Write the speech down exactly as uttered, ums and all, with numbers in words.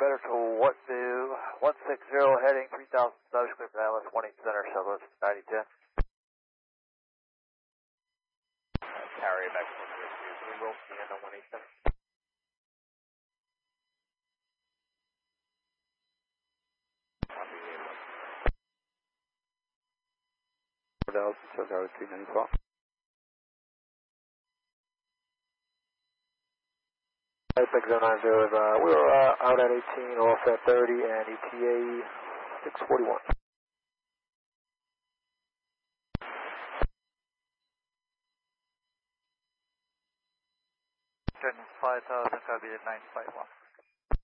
better to what do one six zero heading three thousand subs, clear for Atlas one eight center, Southwest ninety ten. Carry back to one three two, we will see on one eight center. Dallas, Chicago three ninety-four. six zero nine zero, uh, we were uh, out at eighteen, off at thirty, and E T A six forty-one. five thousand, copy at nine five one.